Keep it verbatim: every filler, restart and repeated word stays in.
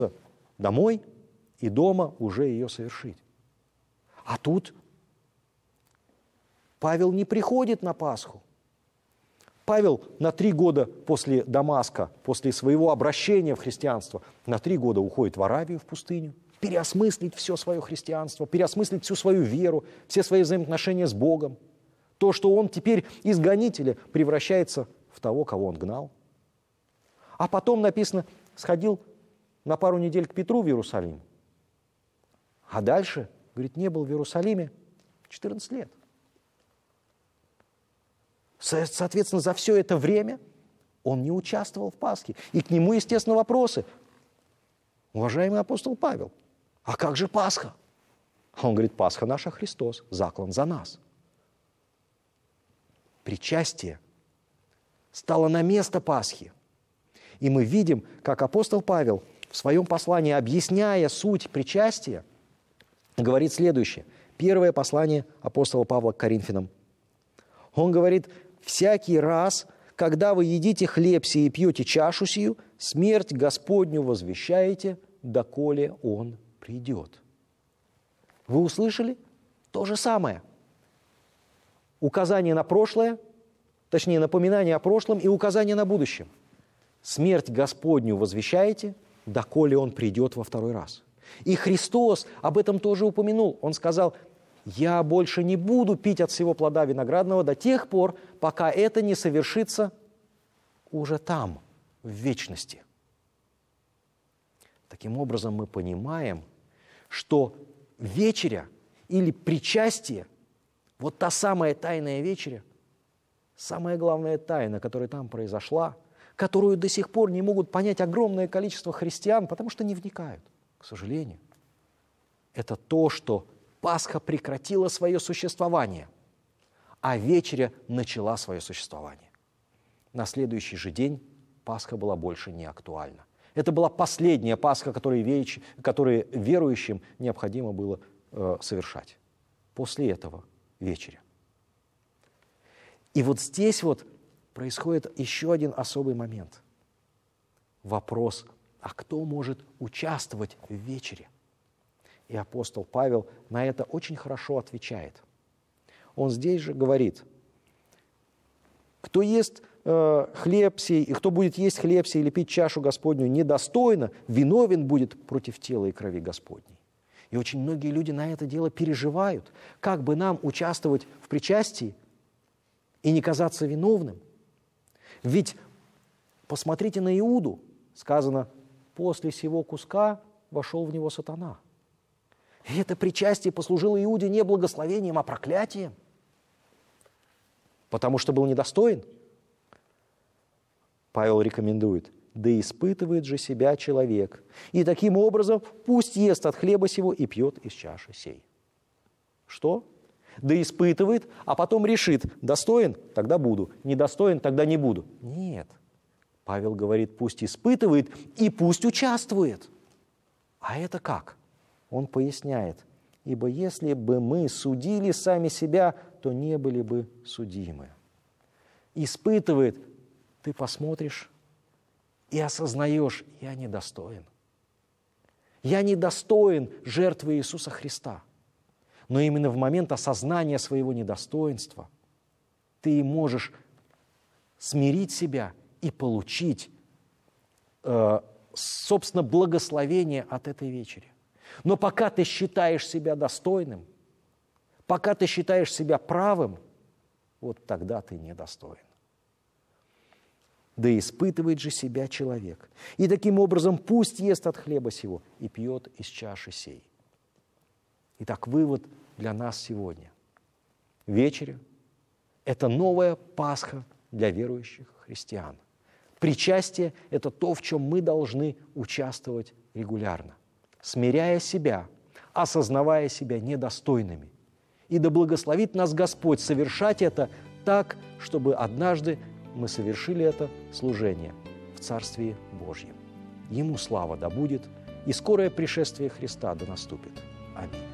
домой и дома уже ее совершить. А тут Павел не приходит на Пасху. Павел на три года после Дамаска, после своего обращения в христианство, на три года уходит в Аравию, в пустыню, переосмыслить все свое христианство, переосмыслить всю свою веру, все свои взаимоотношения с Богом. То, что он теперь из гонителя превращается в того, кого он гнал. А потом написано, сходил на пару недель к Петру в Иерусалим. А дальше, говорит, не был в Иерусалиме четырнадцать лет. Соответственно, за все это время он не участвовал в Пасхе. И к нему, естественно, вопросы. Уважаемый апостол Павел, а как же Пасха? А он говорит, Пасха наша Христос, заклан за нас. Причастие стало на место Пасхи. И мы видим, как апостол Павел в своем послании, объясняя суть причастия, говорит следующее. Первое послание апостола Павла к Коринфянам. Он говорит, всякий раз, когда вы едите хлеб сей и пьете чашу сию, смерть Господню возвещаете, доколе Он придет. Вы услышали? То же самое. Указание на прошлое, точнее, напоминание о прошлом и указание на будущем. Смерть Господню возвещаете, доколе Он придет во второй раз. И Христос об этом тоже упомянул. Он сказал, я больше не буду пить от всего плода виноградного до тех пор, пока это не совершится уже там, в вечности. Таким образом, мы понимаем, что вечеря или причастие, вот та самая тайная вечеря, самая главная тайна, которая там произошла, которую до сих пор не могут понять огромное количество христиан, потому что не вникают, к сожалению. Это то, что Пасха прекратила свое существование, а вечеря начала свое существование. На следующий же день Пасха была больше не актуальна. Это была последняя Пасха, которую, веч... которую верующим необходимо было э, совершать. После этого вечеря. И вот здесь вот происходит еще один особый момент. Вопрос, а кто может участвовать в вечере? И апостол Павел на это очень хорошо отвечает. Он здесь же говорит, кто ест э, хлеб сей, и кто будет есть хлеб сей или пить чашу Господню недостойно, виновен будет против тела и крови Господней. И очень многие люди на это дело переживают. Как бы нам участвовать в причастии и не казаться виновным? Ведь посмотрите на Иуду. Сказано, после сего куска вошел в него сатана. И это причастие послужило Иуде не благословением, а проклятием. Потому что был недостоин. Павел рекомендует, да испытывает же себя человек. И таким образом пусть ест от хлеба сего и пьет из чаши сей. Что? Да испытывает, а потом решит, достоин, тогда буду, недостоин, тогда не буду. Нет. Павел говорит, пусть испытывает и пусть участвует. А это как? Он поясняет, ибо если бы мы судили сами себя, то не были бы судимы. Испытывает, ты посмотришь и осознаешь, я недостоин. Я недостоин жертвы Иисуса Христа. Но именно в момент осознания своего недостоинства ты можешь смирить себя и получить, э, собственно, благословение от этой вечери. Но пока ты считаешь себя достойным, пока ты считаешь себя правым, вот тогда ты недостоин. Да испытывает же себя человек. И таким образом пусть ест от хлеба сего и пьет из чаши сей. Итак, вывод для нас сегодня. Вечеря – это новая Пасха для верующих христиан. Причастие – это то, в чем мы должны участвовать регулярно, смиряя себя, осознавая себя недостойными. И да благословит нас Господь совершать это так, чтобы однажды мы совершили это служение в Царстве Божьем. Ему слава да будет, и скорое пришествие Христа да наступит. Аминь.